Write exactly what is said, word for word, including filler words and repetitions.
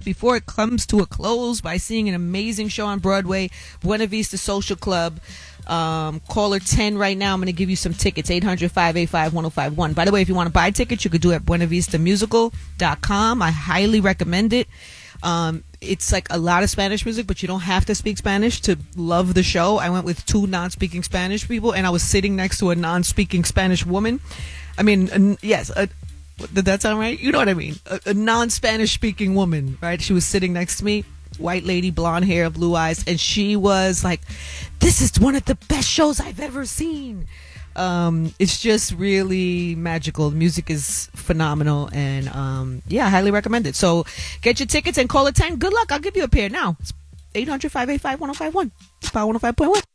before it comes to a close by seeing an amazing show on Broadway, Buena Vista Social Club. Um, caller ten right now. I'm going to give you some tickets. eight hundred, five eight five, one oh five one. By the way, if you want to buy tickets, you could do it at buena vista musical dot com. I highly recommend it. Um, it's like a lot of Spanish music, but you don't have to speak Spanish to love the show. I went with two non-speaking Spanish people, and I was sitting next to a non-speaking Spanish woman. I mean, uh, yes, uh, did that sound right? You know what I mean? A, a non-Spanish speaking woman, right? She was sitting next to me. White lady, blonde hair, blue eyes, and she was like, this is one of the best shows I've ever seen. Um, it's just really magical. The music is phenomenal, and um, yeah, I highly recommend it. So get your tickets and call it ten. Good luck. I'll give you a pair now. It's eight hundred, five eight five, one oh five one. It's Power one oh five point one.